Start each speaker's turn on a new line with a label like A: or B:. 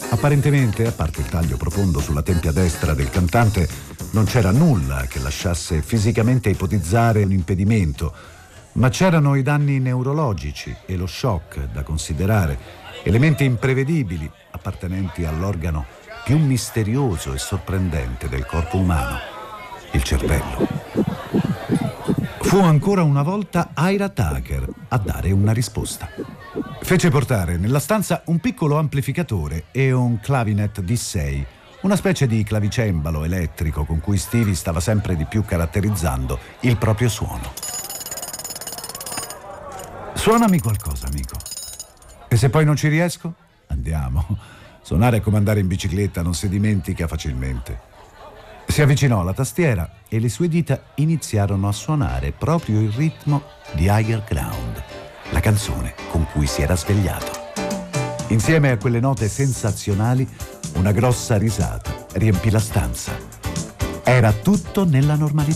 A: Apparentemente, a parte il taglio profondo sulla tempia destra del cantante, non c'era nulla che lasciasse fisicamente ipotizzare un impedimento, ma c'erano i danni neurologici e lo shock da considerare, elementi imprevedibili appartenenti all'organo più misterioso e sorprendente del corpo umano, il cervello. Fu ancora una volta Ira Tucker a dare una risposta. Fece portare nella stanza un piccolo amplificatore e un clavinet D6, una specie di clavicembalo elettrico con cui Stevie stava sempre di più caratterizzando il proprio suono. Suonami qualcosa, amico. E se poi non ci riesco? Andiamo. Suonare è come andare in bicicletta, non si dimentica facilmente. Si avvicinò alla tastiera e le sue dita iniziarono a suonare proprio il ritmo di Higher Ground, la canzone con cui si era svegliato. Insieme a quelle note sensazionali, una grossa risata riempì la stanza. Era tutto nella normalità.